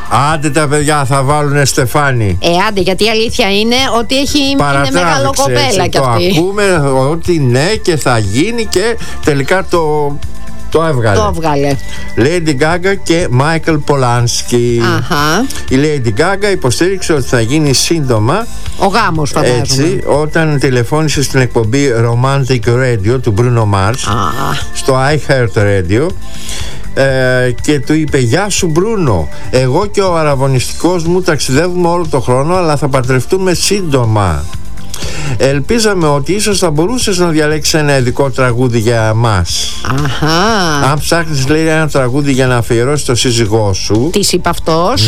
Άντε τα παιδιά θα βάλουνε Στεφάνη. Άντε, γιατί η αλήθεια είναι ότι είναι μεγάλο κοπέλα κι αυτή. Το ακούμε ότι ναι και θα γίνει και τελικά το έβγαλε. Lady Gaga και Michael Polanski. Η Lady Gaga υποστήριξε ότι θα γίνει σύντομα ο γάμος, φαντάζομαι. Έτσι, όταν τηλεφώνησε στην εκπομπή Romantic Radio του Bruno Mars στο iHeart Radio και του είπε: «Γεια σου Μπρούνο, εγώ και ο αραβωνιστικός μου ταξιδεύουμε όλο το χρόνο, αλλά θα παντρευτούμε σύντομα. Ελπίζαμε ότι ίσως θα μπορούσες να διαλέξεις ένα ειδικό τραγούδι για μας. Αν ψάχνεις, λέει, ένα τραγούδι για να αφιερώσεις το σύζυγό σου». Της είπε αυτός.